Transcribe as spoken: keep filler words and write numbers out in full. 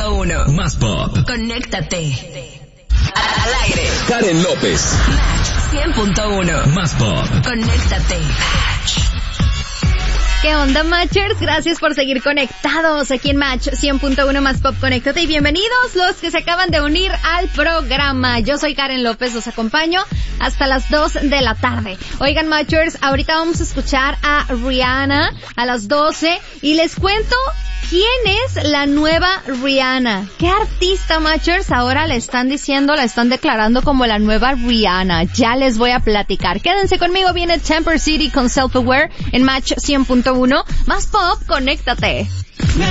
punto uno. Más pop. Conéctate. Al aire. Karen López. Match cien punto uno. Más pop. Conéctate. Match. ¿Qué onda, Matchers? Gracias por seguir conectados aquí en Match cien punto uno Más Pop. Conéctate y bienvenidos los que se acaban de unir al programa. Yo soy Karen López, los acompaño hasta las dos de la tarde. Oigan, Matchers, ahorita vamos a escuchar a Rihanna a las doce y les cuento quién es la nueva Rihanna. ¿Qué artista, Matchers, ahora le están diciendo, la están declarando como la nueva Rihanna? Ya les voy a platicar. Quédense conmigo, viene Temper City con Self Aware en Match cien punto uno Más Pop. Conéctate.